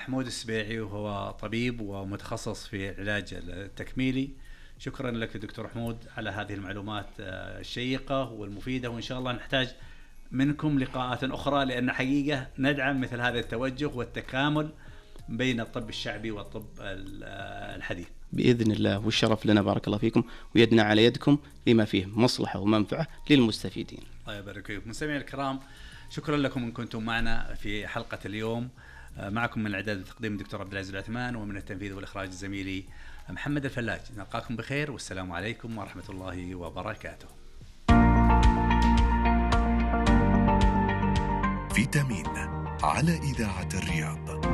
محمود السبيعي، وهو طبيب ومتخصص في العلاج التكميلي. شكرا لك دكتور محمود على هذه المعلومات الشيقة والمفيدة، وإن شاء الله نحتاج منكم لقاءات أخرى، لأن حقيقة ندعم مثل هذا التوجه والتكامل بين الطب الشعبي والطب الحديث بإذن الله، والشرف لنا. بارك الله فيكم، ويدنا على يدكم لما فيه مصلحة ومنفعة للمستفيدين. الله يبارك فيكم. مستمعينا الكرام، شكرا لكم ان كنتم معنا في حلقة اليوم. معكم من الإعداد والتقديم الدكتور عبد العزيز العثمان، ومن التنفيذ والإخراج زميلي محمد الفلاج. نلقاكم بخير، والسلام عليكم ورحمة الله وبركاته. فيتامين على إذاعة الرياض.